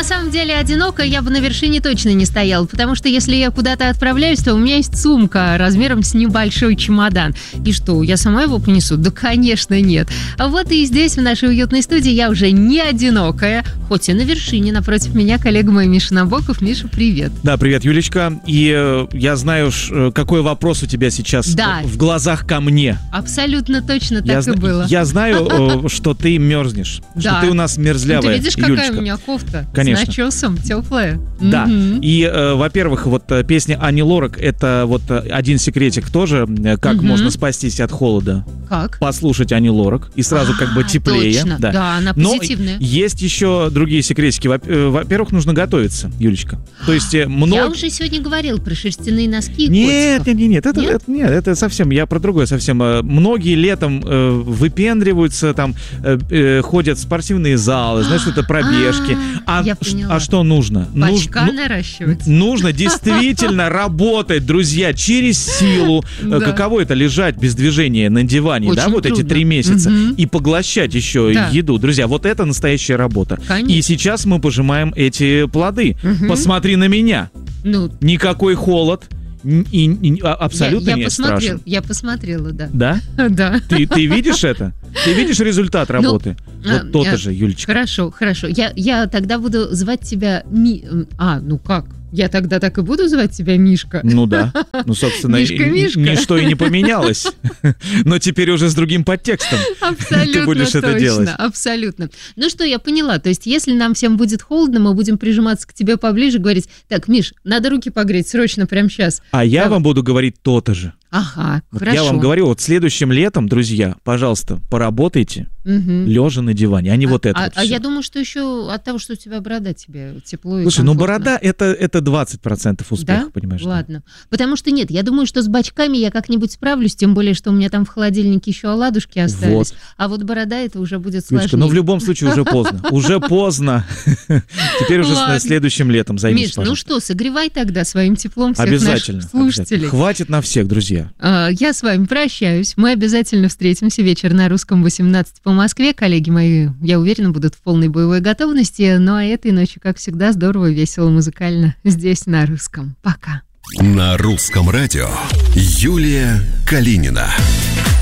на самом деле одиноко, я бы на вершине точно не стояла, потому что если я куда-то отправляюсь, то у меня есть сумка размером с небольшой чемодан. И что, я сама его понесу? Да, конечно, нет. А вот и здесь, в нашей уютной студии, я уже не одинокая, хоть и на вершине. Напротив меня коллега мой Миша Набоков. Миша, привет. Да, привет, Юлечка. И я знаю, какой вопрос у тебя сейчас в глазах ко мне. Абсолютно точно так и было. Я знаю, что ты мерзнешь, что ты у нас мерзлявая, Юлечка. Ты видишь, какая у меня кофта? Конечно. С начесом, теплая. Да. И, во-первых, вот песня Ани Лорак — это вот один секретик тоже, как можно спастись от холода. Как? Послушать Ани Лорак, и сразу как бы теплее. Точно. Да, она позитивная. Но есть еще другие секретики. Во-первых, нужно готовиться, Юлечка. То есть Я уже сегодня говорил про шерстяные носки. Нет, это совсем, я про другое совсем. Многие летом выпендриваются, там ходят в спортивные залы, знаешь, это пробежки. А что нужно? Бачка наращивать. Нужно действительно работать, друзья, через силу. Каково это лежать без движения на диване, очень да, вот трудно. эти 3 месяца, и поглощать еще еду. Друзья, вот это настоящая работа. Конечно. И сейчас мы пожимаем эти плоды. Посмотри на меня. Никакой холод. Абсолютно не страшно. Я посмотрела, да. Да? Да. Ты видишь это? Ты видишь результат работы? Вот то-то же, Юлечка. Хорошо. Я тогда буду звать тебя как? Я тогда так и буду звать тебя Мишка? Ну да. Ну, собственно, Мишка. Ничто и не поменялось. Но теперь уже с другим подтекстом. Абсолютно ты будешь точно, это делать. Абсолютно. Ну что, я поняла. То есть, если нам всем будет холодно, мы будем прижиматься к тебе поближе, говорить: так, Миш, надо руки погреть срочно, прямо сейчас. А я вам буду говорить то-то же. Ага, вот хорошо. Я вам говорю, вот следующим летом, друзья, пожалуйста, поработайте лежа на диване, а не вот это вот А я думаю, что еще от того, что у тебя борода, тебе тепло и Слушай, комфортно. борода это 20% успеха, понимаешь? Ладно. Да? Потому что нет, я думаю, что с бачками я как-нибудь справлюсь, тем более, что у меня там в холодильнике еще оладушки остались. Вот. А вот борода, это уже будет сложнее. Юлечка, но в любом случае уже поздно. Уже поздно. Теперь уже следующим летом займись, Миш, ну что, согревай тогда своим теплом всех наших слушателей. Хватит на всех, друзья. Я с вами прощаюсь. Мы обязательно встретимся вечер на Русском 18 по Москве. Коллеги мои, я уверена, будут в полной боевой готовности. Ну а этой ночью, как всегда, здорово, весело, музыкально. Здесь на Русском. Пока. На Русском радио Юлия Калинина.